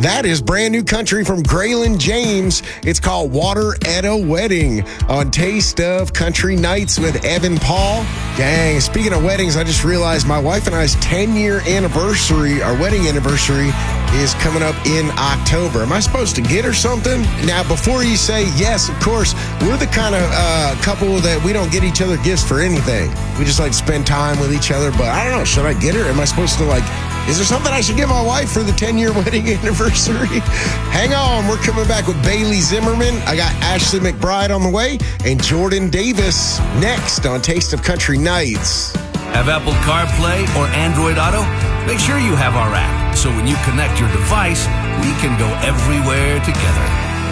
That is brand new country from Graylin James. It's called Water at a Wedding on Taste of Country Nights with Evan Paul. Dang, speaking of weddings, I just realized my wife and I's 10-year anniversary, our wedding anniversary, is coming up in October. Am I supposed to get her something? Now, before you say yes, of course, we're the kind of couple that we don't get each other gifts for anything. We just like to spend time with each other, but I don't know, should I get her? Am I supposed to is there something I should give my wife for the 10-year wedding anniversary? Hang on, we're coming back with Bailey Zimmerman. I got Ashley McBride on the way and Jordan Davis next on Taste of Country Nights. Have Apple CarPlay or Android Auto? Make sure you have our app, so when you connect your device, we can go everywhere together.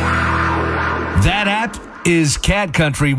That app is Cat Country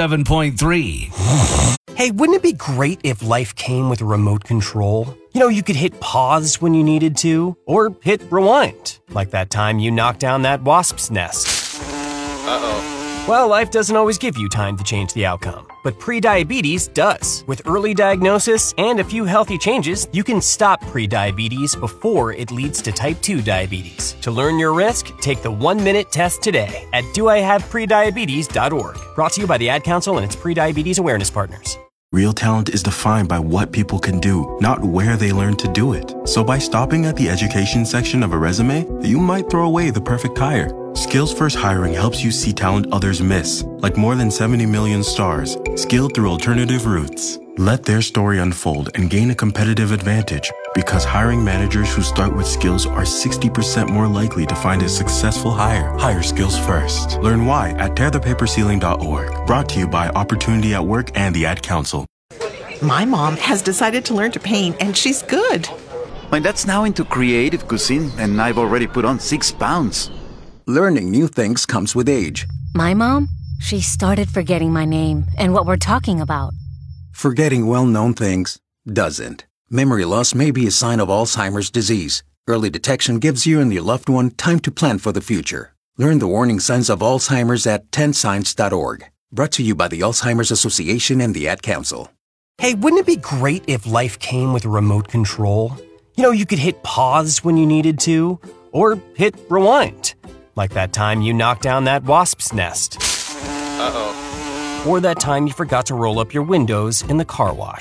107.3. Hey, wouldn't it be great if life came with a remote control? You know, you could hit pause when you needed to, or hit rewind, like that time you knocked down that wasp's nest. Uh-oh. Well, life doesn't always give you time to change the outcome, but prediabetes does. With early diagnosis and a few healthy changes, you can stop prediabetes before it leads to type 2 diabetes. To learn your risk, take the 1-minute test today at doihaveprediabetes.org. Brought to you by the Ad Council and its prediabetes awareness partners. Real talent is defined by what people can do, not where they learn to do it. So by stopping at the education section of a resume, you might throw away the perfect hire. Skills First Hiring helps you see talent others miss, like more than 70 million stars, skilled through alternative routes. Let their story unfold and gain a competitive advantage, because hiring managers who start with skills are 60% more likely to find a successful hire. Hire skills first. Learn why at tearthepaperceiling.org. Brought to you by Opportunity at Work and the Ad Council. My mom has decided to learn to paint, and she's good. My dad's now into creative cuisine, and I've already put on 6 pounds. Learning new things comes with age. My mom? She started forgetting my name and what we're talking about. Forgetting well-known things doesn't. Memory loss may be a sign of Alzheimer's disease. Early detection gives you and your loved one time to plan for the future. Learn the warning signs of Alzheimer's at 10signs.org. Brought to you by the Alzheimer's Association and the Ad Council. Hey, wouldn't it be great if life came with a remote control? You know, you could hit pause when you needed to, or hit rewind, like that time you knocked down that wasp's nest. Uh-oh. Or that time you forgot to roll up your windows in the car wash.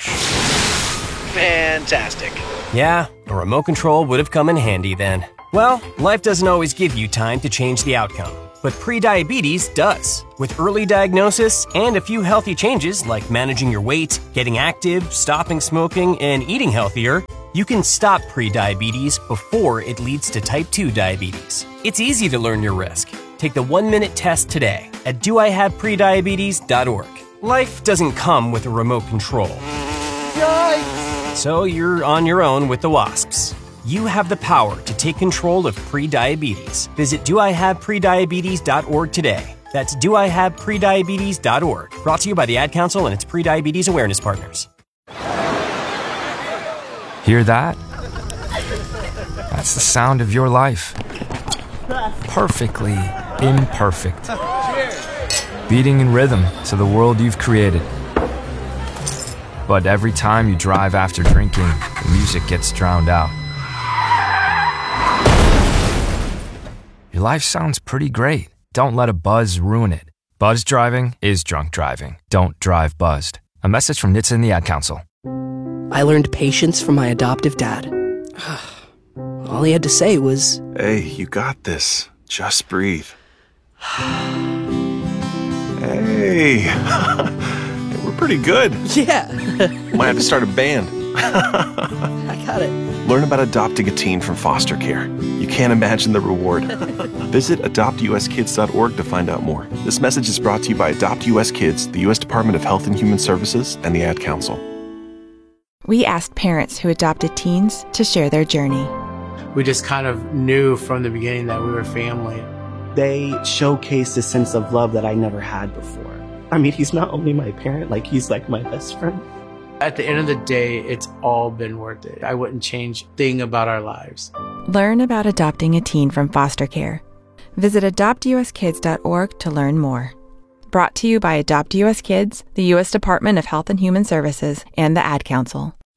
Fantastic. Yeah, a remote control would have come in handy then. Well, life doesn't always give you time to change the outcome, but prediabetes does. With early diagnosis and a few healthy changes like managing your weight, getting active, stopping smoking, and eating healthier, you can stop prediabetes before it leads to type 2 diabetes. It's easy to learn your risk. Take the 1-minute test today at doihaveprediabetes.org. Life doesn't come with a remote control. Yikes! So you're on your own with the wasps. You have the power to take control of prediabetes. Visit doihaveprediabetes.org today. That's doihaveprediabetes.org. Brought to you by the Ad Council and its prediabetes awareness partners. Hear that? That's the sound of your life. Perfectly imperfect. Beating in rhythm to the world you've created. But every time you drive after drinking, the music gets drowned out. Your life sounds pretty great. Don't let a buzz ruin it. Buzz driving is drunk driving. Don't drive buzzed. A message from NHTSA and the Ad Council. I learned patience from my adoptive dad. All he had to say was, "Hey, you got this. Just breathe." Hey, we're pretty good. Yeah. Might have to start a band. I got it. Learn about adopting a teen from foster care. You can't imagine the reward. Visit adoptuskids.org to find out more. This message is brought to you by Adopt US Kids, the U.S. Department of Health and Human Services, and the Ad Council. We asked parents who adopted teens to share their journey. We just kind of knew from the beginning that we were family. They showcased a sense of love that I never had before. I mean, he's not only my parent, he's like my best friend. At the end of the day, it's all been worth it. I wouldn't change a thing about our lives. Learn about adopting a teen from foster care. Visit adoptuskids.org to learn more. Brought to you by Adopt US Kids, the U.S. Department of Health and Human Services, and the Ad Council.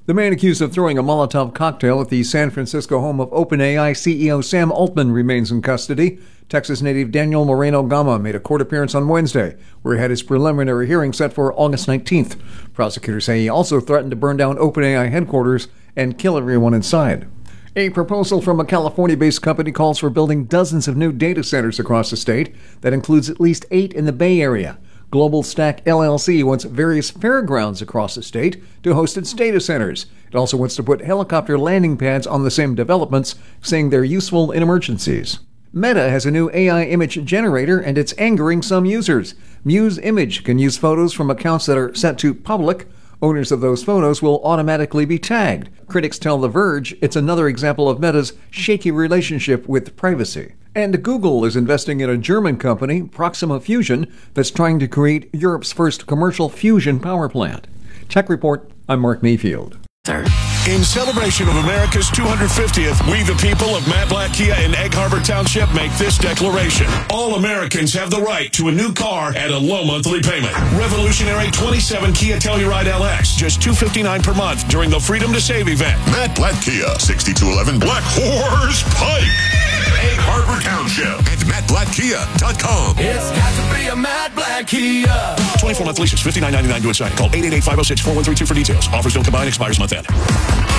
The man accused of throwing a Molotov cocktail at the San Francisco home of OpenAI CEO Sam Altman remains in custody. Texas native Daniel Moreno Gama made a court appearance on Wednesday, where he had his preliminary hearing set for August 19th. Prosecutors say he also threatened to burn down OpenAI headquarters and kill everyone inside. A proposal from a California-based company calls for building dozens of new data centers across the state. That includes at least 8 in the Bay Area. Global Stack LLC wants various fairgrounds across the state to host its data centers. It also wants to put helicopter landing pads on the same developments, saying they're useful in emergencies. Meta has a new AI image generator, and it's angering some users. Muse Image can use photos from accounts that are set to public. Owners of those photos will automatically be tagged. Critics tell The Verge it's another example of Meta's shaky relationship with privacy. And Google is investing in a German company, Proxima Fusion, that's trying to create Europe's first commercial fusion power plant. Tech Report, I'm Mark Mayfield. In celebration of America's 250th, we the people of Matt Blatt Kia in Egg Harbor Township make this declaration. All Americans have the right to a new car at a low monthly payment. Revolutionary 27 Kia Telluride LX, just $259 per month during the Freedom to Save event. Matt Blatt Kia, 6211 Black Horse Pike, Egg Harbor Township, and MattBlattKia.com. It's got to be a Matt Blatt Kia. 24-month leases, $59.99 to a sign. Call 888-506-4132 for details. Offers don't combine, expires month end.